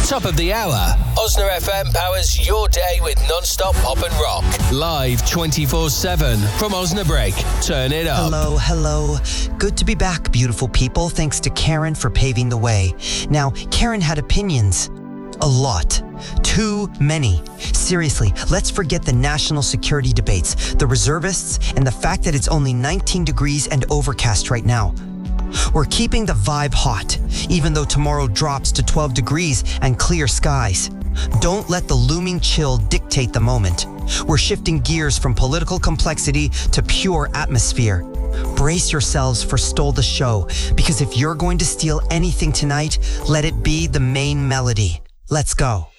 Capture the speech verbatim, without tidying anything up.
Top of the hour, Osna F M powers your day with non-stop pop and rock. Live twenty-four seven from Osnabrück. Turn it up. Hello, hello. Good to be back, beautiful people. Thanks to Karen for paving the way. Now, Karen had opinions. A lot. Too many. Seriously, let's forget the national security debates, the reservists, and the fact that it's only nineteen degrees and overcast right now. We're keeping the vibe hot, even though tomorrow drops to twelve degrees and clear skies. Don't let the looming chill dictate the moment. We're shifting gears from political complexity to pure atmosphere. Brace yourselves for Stole the Show, because if you're going to steal anything tonight, let it be the main melody. Let's go.